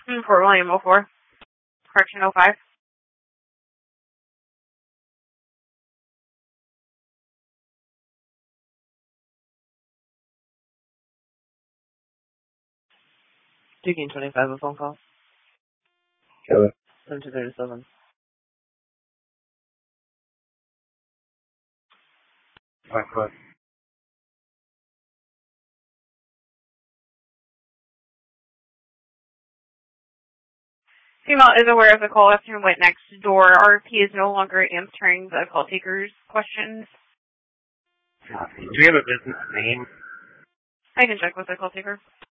Fort William 04. Correction 05. Taking 25 a phone call. Kevin. 7237. Blackfoot. Female is aware of the call after and went next door. RP is no longer answering the call taker's questions. Do we have a business name? I can check with the call taker.